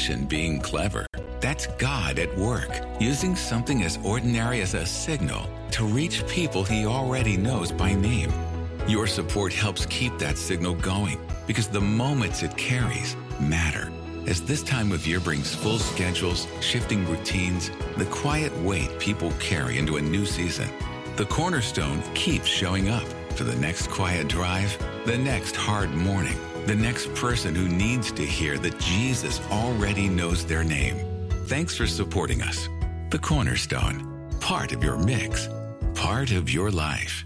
politician being clever. That's God at work, using something as ordinary as a signal to reach people he already knows by name. Your support helps keep that signal going because the moments it carries matter. As this time of year brings full schedules, shifting routines, the quiet weight people carry into a new season, the Cornerstone keeps showing up for the next quiet drive, the next hard morning, the next person who needs to hear that Jesus already knows their name. Thanks for supporting us. The Cornerstone, part of your mix, part of your life.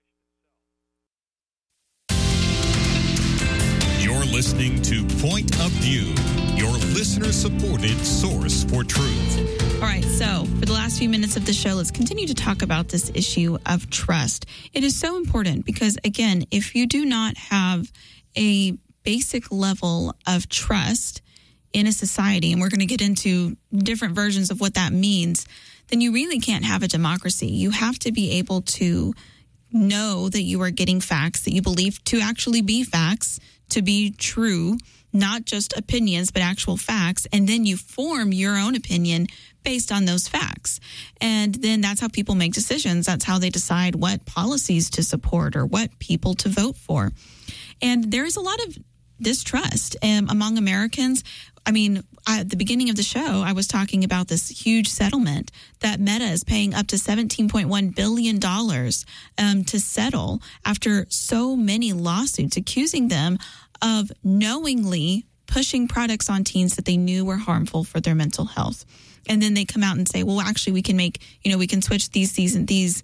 You're listening to Point of View, your listener-supported source for truth. All right, so for the last few minutes of the show, let's continue to talk about this issue of trust. It is so important because, again, if you do not have a basic level of trust in a society, and we're going to get into different versions of what that means, then you really can't have a democracy. You have to be able to know that you are getting facts that you believe to actually be facts, to be true, not just opinions, but actual facts. And then you form your own opinion based on those facts. And then that's how people make decisions. That's how they decide what policies to support or what people to vote for. And there's a lot of distrust among Americans. I mean, at the beginning of the show, I was talking about this huge settlement that Meta is paying up to $17.1 billion to settle after so many lawsuits accusing them of knowingly pushing products on teens that they knew were harmful for their mental health. And then they come out and say, well, actually, we can make, we can switch these features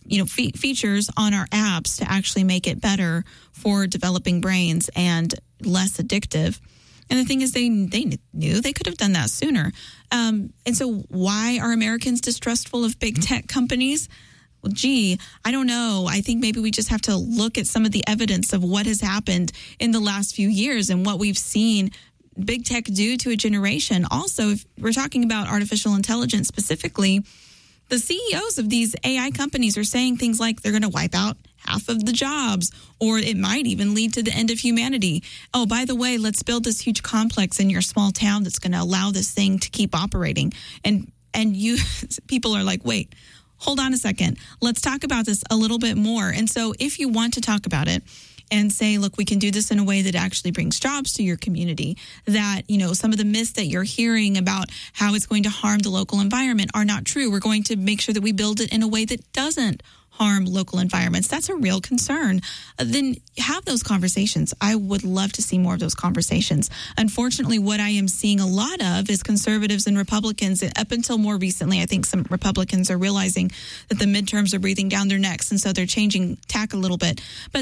on our apps to actually make it better for developing brains and less addictive. And the thing is, they knew they could have done that sooner. And so why are Americans distrustful of big tech companies? Well, I don't know. I think maybe we just have to look at some of the evidence of what has happened in the last few years and what we've seen big tech do to a generation. Also, if we're talking about artificial intelligence specifically, the CEOs of these AI companies are saying things like they're going to wipe out half of the jobs, or it might even lead to the end of humanity. Oh, by the way, let's build this huge complex in your small town that's going to allow this thing to keep operating. And you people are like, wait, hold on a second. Let's talk about this a little bit more. And so if you want to talk about it and say, look, we can do this in a way that actually brings jobs to your community, that, some of the myths that you're hearing about how it's going to harm the local environment are not true. We're going to make sure that we build it in a way that doesn't harm local environments. That's a real concern. Then have those conversations. I would love to see more of those conversations. Unfortunately, what I am seeing a lot of is conservatives and Republicans. Up until more recently, I think some Republicans are realizing that the midterms are breathing down their necks, and so they're changing tack a little bit. But,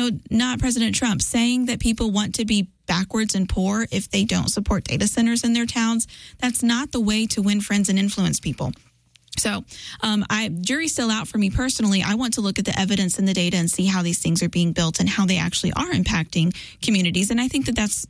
not President Trump saying that people want to be backwards and poor if they don't support data centers in their towns. That's not the way to win friends and influence people. So jury's still out for me personally. I want to look at the evidence and the data and see how these things are being built and how they actually are impacting communities. And I think that that's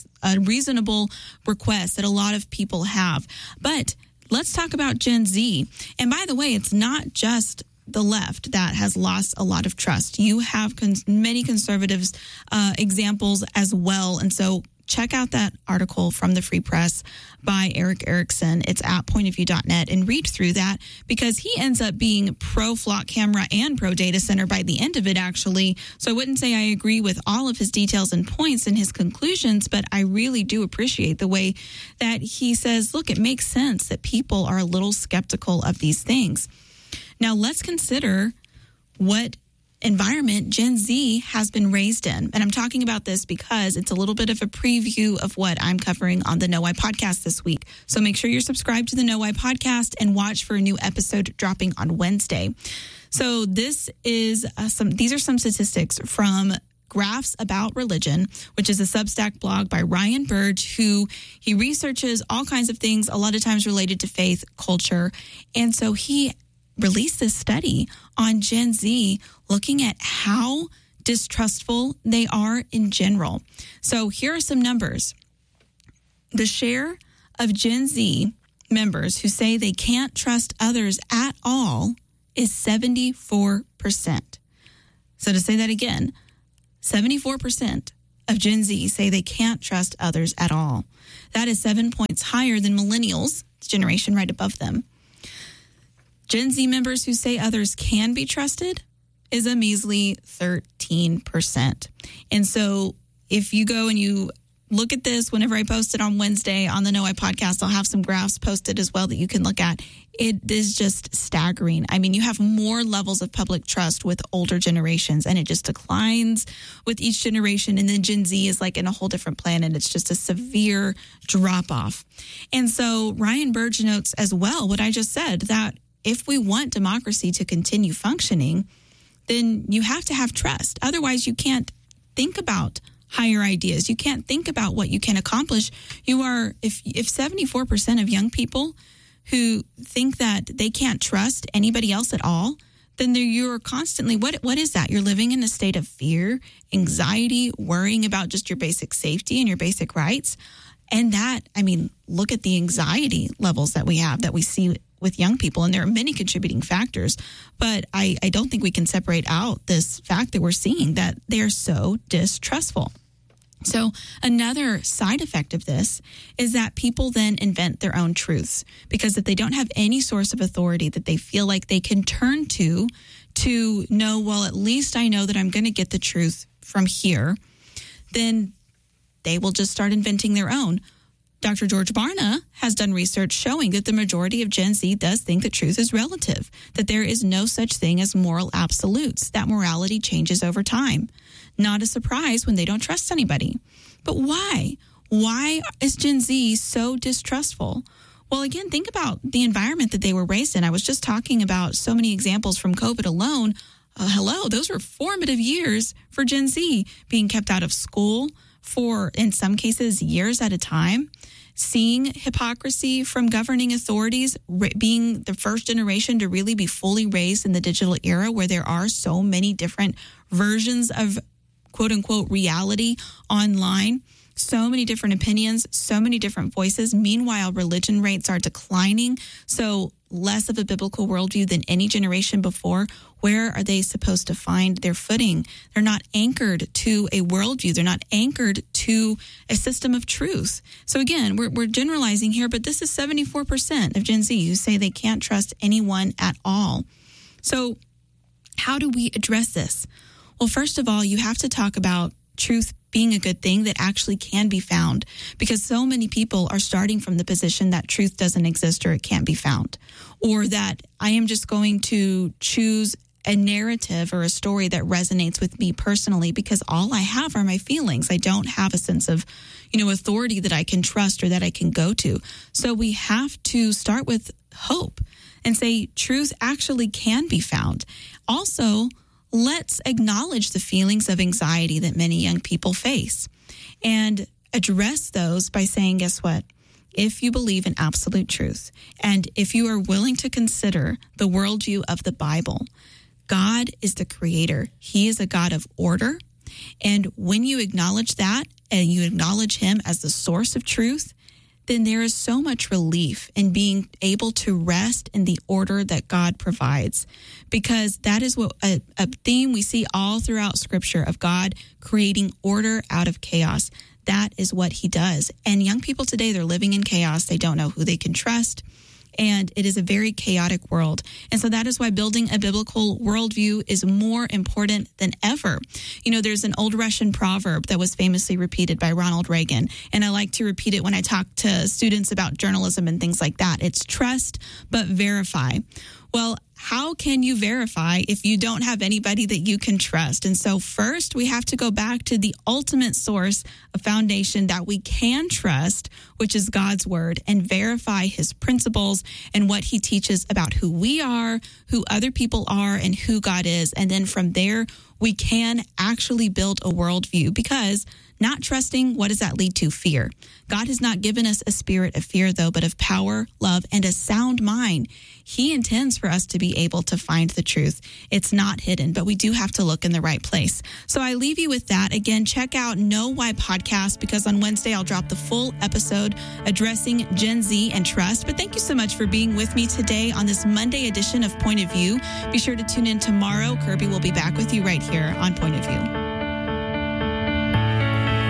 a reasonable request that a lot of people have. But let's talk about Gen Z. And by the way, it's not just the left that has lost a lot of trust. You have many conservatives examples as well. And so check out that article from the Free Press by Eric Erickson. It's at pointofview.net, and read through that, because he ends up being pro flock camera and pro data center by the end of it, actually. So I wouldn't say I agree with all of his details and points and his conclusions, but I really do appreciate the way that he says, look, it makes sense that people are a little skeptical of these things. Now let's consider what environment Gen Z has been raised in. And I'm talking about this because it's a little bit of a preview of what I'm covering on the Know Why podcast this week. So make sure you're subscribed to the Know Why podcast and watch for a new episode dropping on Wednesday. So these are some statistics from Graphs About Religion, which is a Substack blog by Ryan Burge, who he researches all kinds of things, a lot of times related to faith, culture. And so he released this study on Gen Z looking at how distrustful they are in general. So here are some numbers. The share of Gen Z members who say they can't trust others at all is 74%. So to say that again, 74% of Gen Z say they can't trust others at all. That is 7 points higher than millennials, the generation right above them. Gen Z members who say others can be trusted is a measly 13%. And so if you go and you look at this, whenever I post it on Wednesday on the Know Why podcast, I'll have some graphs posted as well that you can look at. It is just staggering. I mean, you have more levels of public trust with older generations, and it just declines with each generation. And then Gen Z is like in a whole different planet. It's just a severe drop off. And so Ryan Burge notes as well what I just said, that if we want democracy to continue functioning, then you have to have trust. Otherwise, you can't think about higher ideas. You can't think about what you can accomplish. You are, if 74% of young people who think that they can't trust anybody else at all, then you're constantly, what is that? You're living in a state of fear, anxiety, worrying about just your basic safety and your basic rights. And that, I mean, look at the anxiety levels that we have, that we see with young people. And there are many contributing factors, but I don't think we can separate out this fact that we're seeing that they're so distrustful. So another side effect of this is that people then invent their own truths, because if they don't have any source of authority that they feel like they can turn to know, well, at least I know that I'm going to get the truth from here, then they will just start inventing their own. Dr. George Barna has done research showing that the majority of Gen Z does think that truth is relative, that there is no such thing as moral absolutes, that morality changes over time. Not a surprise when they don't trust anybody. But why? Why is Gen Z so distrustful? Well, again, think about the environment that they were raised in. I was just talking about so many examples from COVID alone. Those were formative years for Gen Z, being kept out of school for, in some cases, years at a time, seeing hypocrisy from governing authorities, being the first generation to really be fully raised in the digital era where there are so many different versions of quote unquote reality online, so many different opinions, so many different voices. Meanwhile, religion rates are declining. So less of a biblical worldview than any generation before. Where are they supposed to find their footing? They're not anchored to a worldview. They're not anchored to a system of truth. So again, we're generalizing here, but this is 74% of Gen Z who say they can't trust anyone at all. So how do we address this? Well, first of all, you have to talk about truth being a good thing that actually can be found, because so many people are starting from the position that truth doesn't exist or it can't be found, or that I am just going to choose a narrative or a story that resonates with me personally because all I have are my feelings. I don't have a sense of, authority that I can trust or that I can go to. So we have to start with hope and say truth actually can be found. Also, let's acknowledge the feelings of anxiety that many young people face and address those by saying, guess what? If you believe in absolute truth and if you are willing to consider the worldview of the Bible, God is the creator. He is a God of order. And when you acknowledge that and you acknowledge him as the source of truth, then there is so much relief in being able to rest in the order that God provides, because that is what a theme we see all throughout Scripture of God creating order out of chaos. That is what he does. And young people today, they're living in chaos. They don't know who they can trust. And it is a very chaotic world. And so that is why building a biblical worldview is more important than ever. There's an old Russian proverb that was famously repeated by Ronald Reagan. And I like to repeat it when I talk to students about journalism and things like that. It's trust, but verify. Well, how can you verify if you don't have anybody that you can trust? And so first, we have to go back to the ultimate source of foundation that we can trust, which is God's word, and verify his principles and what he teaches about who we are, who other people are, and who God is. And then from there, we can actually build a worldview, because not trusting, what does that lead to? Fear. God has not given us a spirit of fear, though, but of power, love, and a sound mind. He intends for us to be able to find the truth. It's not hidden, but we do have to look in the right place. So I leave you with that. Again, check out Know Why Podcast, because on Wednesday, I'll drop the full episode addressing Gen Z and trust. But thank you so much for being with me today on this Monday edition of Point of View. Be sure to tune in tomorrow. Kirby will be back with you right here on Point of View.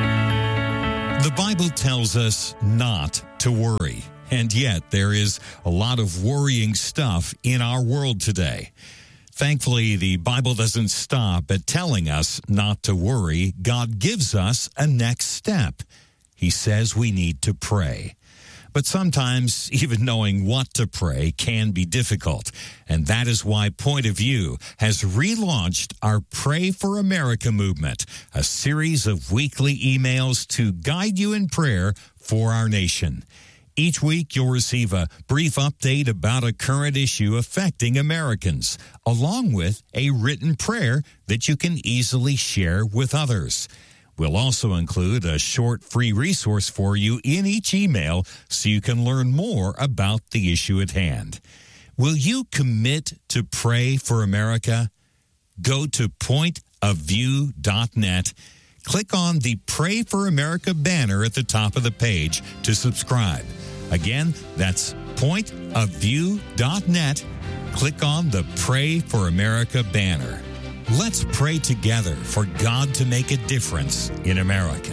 Bible tells us not to worry, and yet there is a lot of worrying stuff in our world today. Thankfully, the Bible doesn't stop at telling us not to worry. God gives us a next step. He says we need to pray. But sometimes even knowing what to pray can be difficult. And that is why Point of View has relaunched our Pray for America movement, a series of weekly emails to guide you in prayer for our nation. Each week, you'll receive a brief update about a current issue affecting Americans, along with a written prayer that you can easily share with others. We'll also include a short free resource for you in each email so you can learn more about the issue at hand. Will you commit to pray for America? Go to pointofview.net. Click on the Pray for America banner at the top of the page to subscribe. Again, that's pointofview.net. Click on the Pray for America banner. Let's pray together for God to make a difference in America.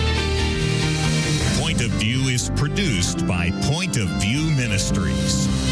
Point of View is produced by Point of View Ministries.